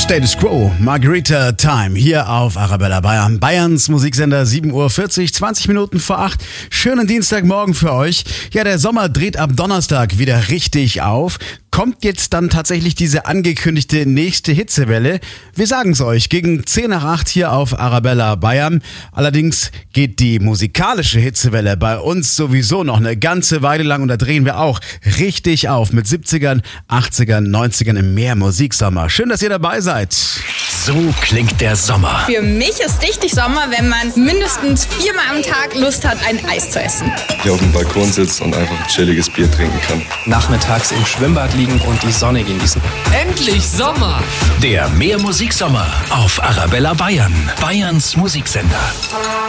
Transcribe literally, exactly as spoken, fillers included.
Status Quo, Margarita Time, hier auf Arabella Bayern, Bayerns Musiksender, sieben Uhr vierzig, zwanzig Minuten vor acht. Schönen Dienstagmorgen für euch. Ja, der Sommer dreht ab Donnerstag wieder richtig auf. Kommt jetzt dann tatsächlich diese angekündigte nächste Hitzewelle? Wir sagen es euch, gegen zehn nach acht hier auf Arabella Bayern. Allerdings geht die musikalische Hitzewelle bei uns sowieso noch eine ganze Weile lang und da drehen wir auch richtig auf mit siebzigern, achtzigern, neunzigern im Mehr-Musiksommer. Schön, dass ihr dabei seid. So klingt der Sommer. Für mich ist richtig Sommer, wenn man mindestens viermal am Tag Lust hat, ein Eis zu essen. Hier auf dem Balkon sitzt und einfach ein chilliges Bier trinken kann. Nachmittags im Schwimmbad liegen und die Sonne genießen. Endlich Sommer! Der Mehr-Musiksommer auf Arabella Bayern, Bayerns Musiksender.